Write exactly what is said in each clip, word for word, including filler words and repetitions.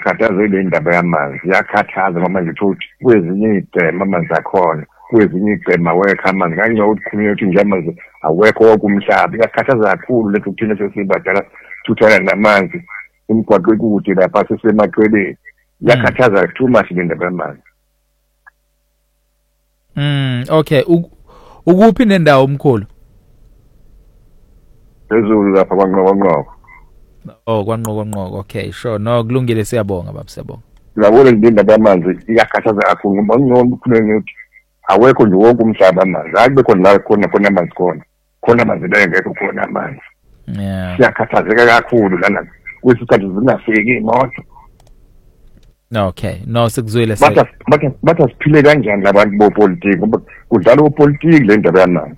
ngikhathazwe indaba yamanzi yakhathaza mama ngithuthi kwezinye igcema amanzi akhona kwezinye igcema awekho amanzi kanye ukukhulunywa ukuthi nje amanzi awekho wokumhlaba yakhathaza kakhulu lethu kuthina sesibadala thuthana namanzi imigwaqo ekude lapha sesemaqweleni yakhathaza too much indaba yamanzi. Mm okay ukuphi nendawo omkhulu? Phezulu lapha kwaNqoko. Oh kwaNqoko Nqoko okay sure no kulungile siyabonga baba siyabonga. Ngabona indaba yamanzi iyakhathaza kakhulu ngoba ngiyona ukukhuluma ukuthi awekho nje wonke umhlaba amanzi akube khona la khona khona amanzi khona khona amanzi la ngeke khona amanzi. Yeah. Siyakhathazeka kakhulu lana kwesikhathi zingafiki imoto. Okay no sikuzwile sasa bathi bathi bathi siphile kanjani labantu bopolitiki ngoba kudlala upolitiki le ndaba yamanzi.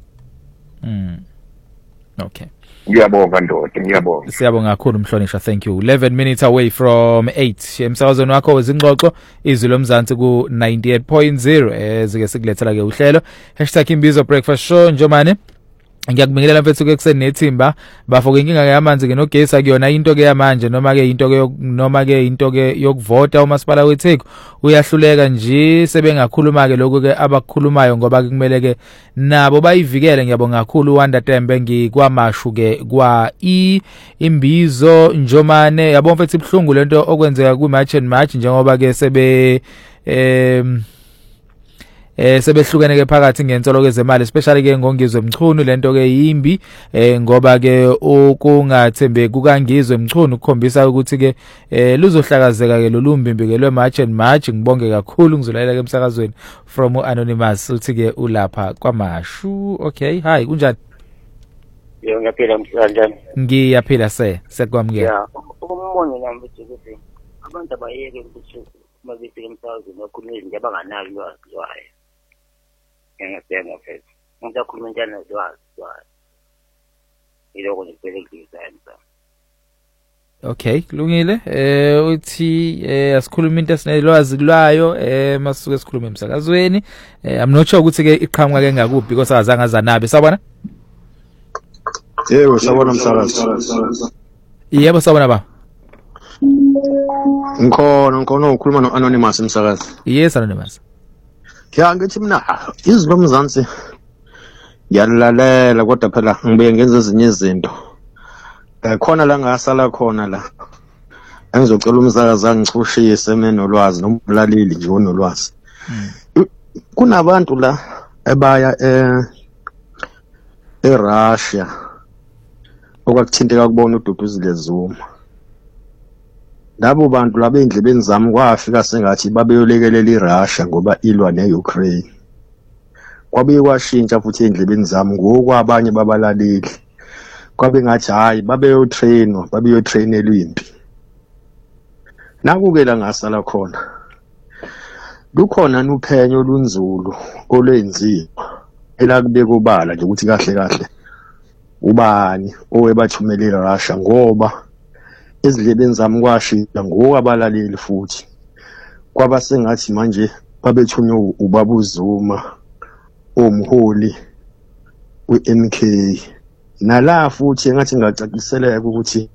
Mm okay ngiyabonga ndoda ngiyabonga siyabonga kakhulu Mhlonishwa thank you. eleven minutes away from eight emsakazweni wakho wezingxoxo izwi lomzansi ku ninety-eight point zero ezike sikulethela ke uhlelo hashtag imbizo breakfast show njomane ngiyakubingelela mfethu ke kuseni nethimba bafoko inkinga yamanzi ke nogesi akuyona into ke yamanje noma ke into ke noma ke into ke yokuvota umasipala weTheku uyahluleka nje sebengakhuluma ke lokho ke abakukhulumayo ngoba kumele ke nabo bayivikele. Ngiyabonga kakhulu uWanda Tembe ngikwamashu ke kwa i imbizo njomane yabo mfethu ibhlungu lento okwenzeka ku match and match njengoba ke sebe em eh sebehlukene ke phakathi ngensolo kezemali especially ke ngongizwe emchunu lento ke yimbi eh ngoba ke ukungathembeki kukangizwe emchunu ukukhombisa ukuthi ke eh luzohlakazeka ke lolumbimbi ke lwematch and match. Ngibonge kakhulu ngizolalela ke emsakazweni from anonymous uthi ke ulapha kwamashu. Okay hi kunjani? Yebo ngiyaphila msakazweni. Ngiyaphila se sekwamukela. Yeah umbone nami ukuthi abantu abayeke ukuthi mabese emsakazweni bakhuluma izinto abanganaki lwayo. Ngiyacela mfethu umuntu akhuluma njani lwazi lwazi iloko ngibhekisa emsa. Okay kulungile eh uthi eh asikhuluma into esinelwazi lwayo eh masuke sikhuluma emsakazweni eh I'm not sure ukuthi ke iqhamuka ke ngakuphi because akazange azanabe sabona. Yebo sabona msakazi. Yebo sabona ba. Ngikhona ngikhona ukukhuluma no anonymous emsakazi. Yes anonymous. Ya ngithi mina izwi lomzansi ngiyalalela kodwa phela ngibe ngenza ezinye izinto. Eh khona la ngasala khona la. Engizocela umsakazi angichushise mina nolwazi nomlaleli nje onolwazi. Kunabantu la ebaya eh eRussia okwakuthinteka kubona uDuduzile Zuma. Labo bantu labendlebeni zami kwafika sengathi babeyolekelela iRussia ngoba ilwa neUkraine. Kwabe kwashintsha futhi endlebeni zami ngokwabanye babalaleli. Kwabe ngathi hayi babeyotrainwa, babeyotrainelwa impi. Nakuke la ngasala khona. Lukhona nuphenyo olunzulu olwenziwa elakubeka ubala nje ukuthi kahle kahle ubani owebathumela iRussia ngoba ezindlebeni zami kwashintsha ngokwabalaleli futhi kwaba sengathi manje babethunywa ubaba uZuma omholi we-M K nala futhi engathi ngacaciseleka ukuthi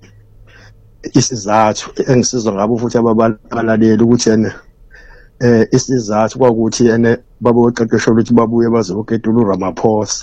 isizathu engisizwa ngabo futhi ababalaleli ukuthi ene eh isizathu kwakuthi ene baboqeqesho ukuthi babuye bazoketula uRamaphosa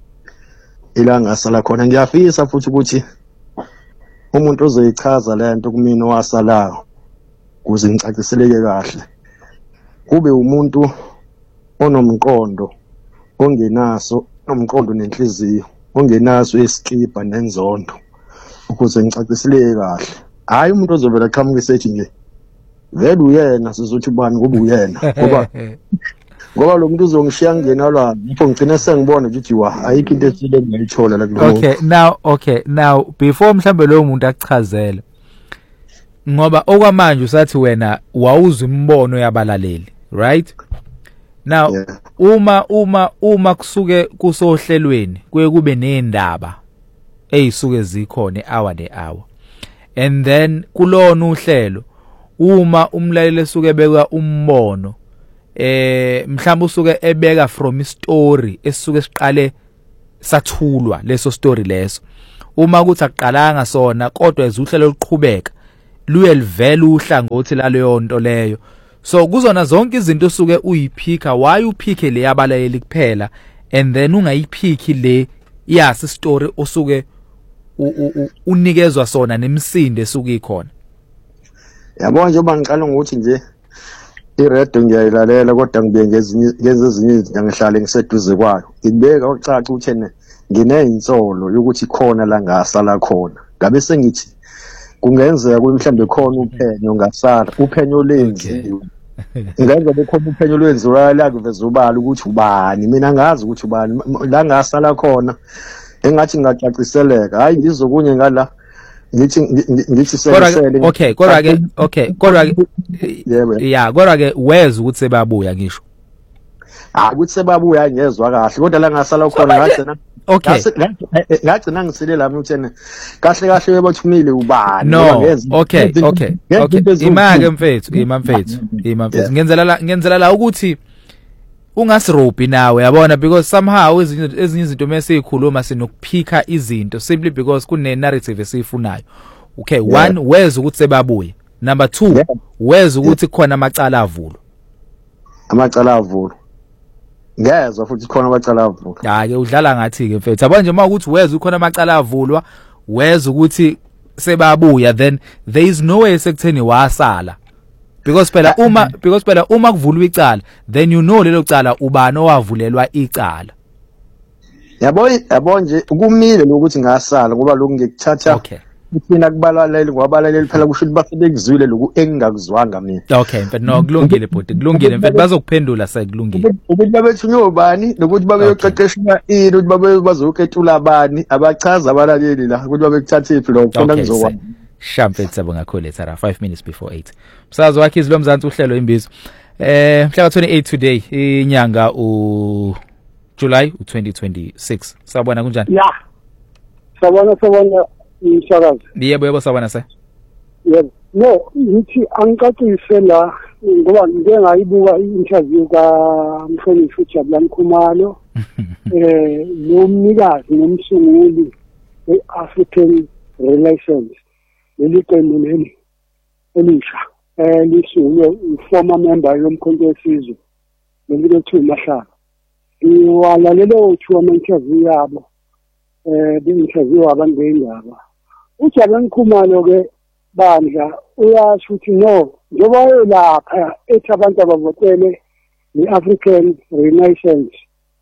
ila ngasala khona. Ngiyafisa futhi ukuthi umuntu ozoyichaza lento kumina owasalayo kuze ngicaciseleke kahle kube umuntu onomqondo ongenaso nomqondo nenhliziyo ongenaso isikipa nenzondo ukuze ngicaciseleke kahle. Hayi umuntu ozovela aqhamuke sethi nje vele uyena sizothi ubani kube uyena ngoba ngoba lo muntu uzongishiya ngena la ngipho ngicina sengibona ukuthi wa ayikho into esile engiyithola la kulo. Okay now okay now before mhlambe lo muntu akuchazela ngoba okwamanje usathi wena wawuza imbono yabalaleli right now yeah. uma uma uma kusuke kusohlelweni kuye kube neendaba ezisuke zikhona hour ne hour and then kulona uhlelo uma umlaleli esuke beka umbono eh mhlawumbe usuke ebeka from story esisuke siqale sathulwa leso story leso uma kuthi aqalanga sona kodwa ezuhlelo liqhubeka luyelivela uhlangothi laleyo nto leyo. So kuzona zonke izinto osuke uyiphika, why uphike le yabalayeli kuphela and then ungayiphiki le yasi story osuke unikezwa sona nemsindo esuke ikhona. Yabo nje bangiqala ngokuthi nje iredo ngiyayilalela kodwa ngibe ngezinye ngezinye izinto ngihlale ngiseduze kwayo. Ngibeka ocaca ukuthi ne ngineyinsolo yokuthi khona la ngasala khona. Ngabe sengithi kungenzeka mhlambe khona uphenyo ngasala, uphenyo lenziwe. Ngenza bekhona uphenyo lwenziwa la kuveza ubala ukuthi ubani, mina ngazi ukuthi ubani la ngasala khona. Engathi ngiyacaciseleka, hayi ngizokunye ngala ngithi ngithi sele. Okay, kodwa ke okay, kodwa ke yeah, kodwa ke weza ukuthi sebabuya ngisho. Ah, ukuthi sebabuya ngezwe kahle, kodwa la ngasala khona ngagcina. Okay. Ngagcina ngisile lami uthene kahle kahle webathumile ubani no okay okay okay imake mfethu ima mfethu ima mfethu ngenzela la ngenzela la ukuthi ungasirobhi nawe yabona because somehow ezinye ezinye izinto mase ikhuluma sinokuphika izinto simply because kune narrative esifunayo. Okay, one weza ukuthi sebabuye, number two weza ukuthi khona amacala avulo amacala avulo ngezwe futhi khona amacala avulwa. Hayi udlala ngathi ke mfethu yabo nje mawukuthi weza ukhona amacala avulwa weza ukuthi sebabuya then there is no way sekutheni wasala because phela uma because phela uma kuvulwa icala then you know lelo cala ubani owavulelwa icala. Yabo yabo nje kumile ukuthi ngasala ngoba lokhu ngikuthatha okay kuthina kubalaleli ngobalaleli phela kusho ukuthi basebekuzwile lokhu engingakuzwanga mina. Okay mfethu no kulungile bhuti kulungile mfethu bazokuphendula sekulungile ukuthi babethunywa ubani nokuthi babeyoqeqeshwa ini ukuthi babe bazoketula abani abachaza abalaleli la ukuthi babekuthatha iphi lo khona ngizokwazi. Shamfethu sabonga khole tsara five minutes before eight. Msazi wakhe izilo mzansi uhlelo imbizo eh mhla twenty-eight today inyanga u July u twenty twenty-six. Sabona kunjani? Yeah. Sabona sabona ishakazi. Yebo yebo sabona se. Yebo. No, ngithi angicacise la ngoba ngike ngayibuka i-interview ka Mhlonishwa Jabulani Khumalo eh nomnikazi nomsunguli we-African Relations leli qembu leli elisha eh lisulo former member yomkhonto wesizwe leli lethu Mahlaba. Iwalalela uthu ama-interview yabo eh bi-interview abantu bendaba. uJabulani Khumalo ke bandla uyasho ukuthi no njengoba yolapha ethi abantu abavotele i-African Renaissance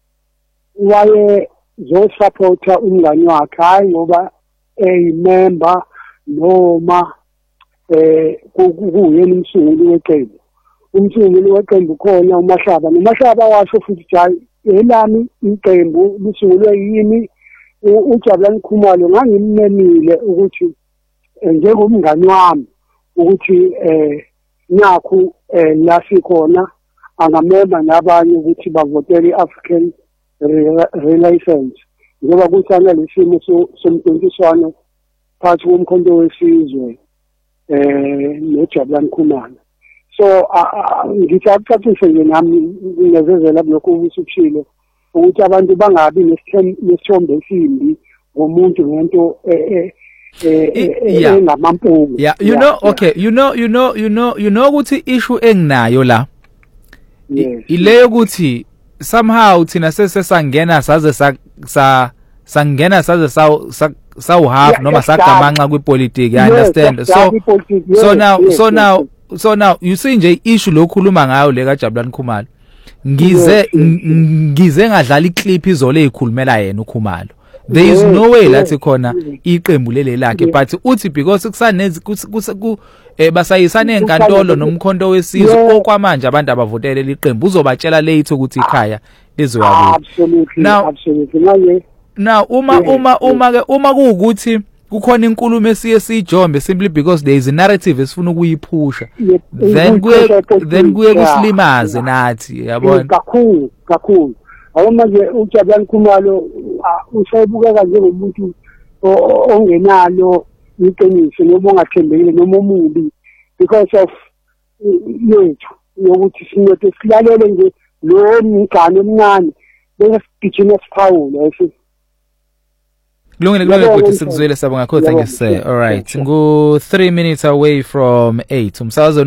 waye zosupporta umngani wakhe hayi ngoba eyimember noma eh kuyena umsunguli weqembu umsunguli weqembu khona uMahlaba noMahlaba washo futhi hayi elami iqembu lisungulwe yimi uJabulani Khumalo ngangimemile ukuthi njengomngani wami ukuthi eh nakho eh la sikhona angamema nabanye ukuthi bavotele iAfrican Relations ngoba kuthana lesimo somncintiswano phakathi komkhonto wesizwe eh noJabulani Khumalo. So ngithi akucacise nje nami ngiyazezela lokho ukusushilo ukuthi abantu bangabi nesithombe esimbi ngomuntu ngento eh yeah yeah you know okay you know you know you know you know ukuthi issue enginayo la ile ukuthi somehow thina sesesangena saze sa sangena saze sa sawu half noma sagamanxa kwipolitiki I understand so so now so now so now you see nje issue lokhuluma ngayo le kaJabulani Khumalo ngize ngize ngadlala iclip izole ezikhulumela yena uKhumalo. There is no way lathi khona iqembu lele lakhe but uthi because kusanezi ku basayisana enkantolo nomkhonto wesizwe okwamanje abantu abavotele liqembu uzobatshela late ukuthi ikhaya lizoyabuya. Absolutely now absolutely now uma uma uma ke uma kuukuthi kukhona inkulumo esiye sijombe simply because there is a narrative esifuna ukuyiphusha then kuye then kuye kusilimaze nathi yabona kakhulu kakhulu awu manje uJabulani Khumalo usayibuka njengomuntu ongenalo iqiniso noma ongathembekile noma omubi because of yethu yokuthi sinethe silalele nje lo mngane omncane bese sigijima siphawula ese Kulungile kulungile futhi sikuzwile sabo ngakho thank you sir. All right. Ngu three minutes away from eight. Umsakazo